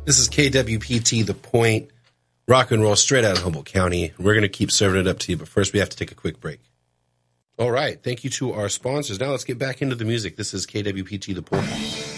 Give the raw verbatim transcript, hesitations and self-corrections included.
This is K W P T, The Point, rock and roll straight out of Humboldt County. We're going to keep serving it up to you, but first we have to take a quick break. All right. Thank you to our sponsors. Now let's get back into the music. This is K W P T, The Point.